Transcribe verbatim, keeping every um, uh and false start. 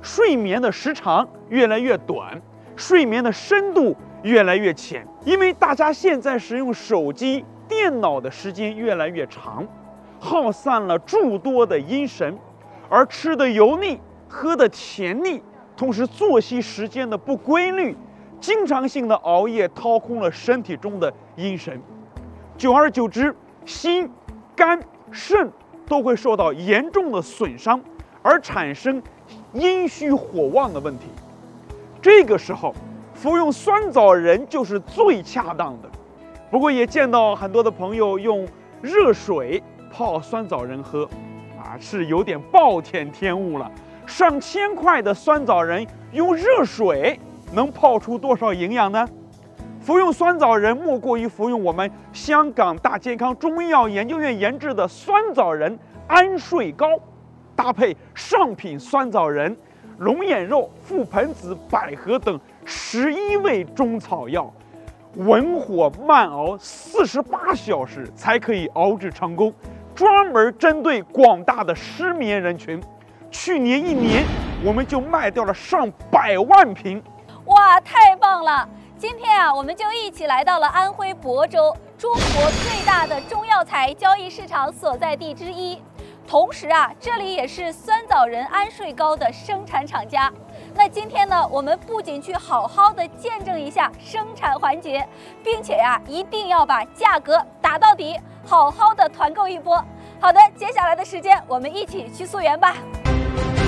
睡眠的时长越来越短，睡眠的深度越来越浅。因为大家现在使用手机、电脑的时间越来越长，耗散了诸多的阴神，而吃的油腻，喝的甜腻，同时作息时间的不规律，经常性的熬夜掏空了身体中的阴神，久而久之，心、肝、肾都会受到严重的损伤，而产生阴虚火旺的问题。这个时候，服用酸枣仁就是最恰当的。不过也见到很多的朋友用热水泡酸枣仁喝，啊，是有点暴殄天物了。上千块的酸枣仁用热水能泡出多少营养呢？服用酸枣仁莫过于服用我们香港大健康中医药研究院研制的酸枣仁安睡膏，搭配上品酸枣仁、龙眼肉、覆盆子、百合等十一味中草药，文火慢熬四十八小时才可以熬制成功，专门针对广大的失眠人群。去年一年，我们就卖掉了上百万瓶。 哇，太棒了！今天啊，我们就一起来到了安徽亳州，中国最大的中药材交易市场所在地之一。同时啊，这里也是酸枣仁安睡膏的生产厂家。那今天呢，我们不仅去好好的见证一下生产环节，并且呀、啊，一定要把价格打到底，好好的团购一波。好的，接下来的时间我们一起去溯源吧。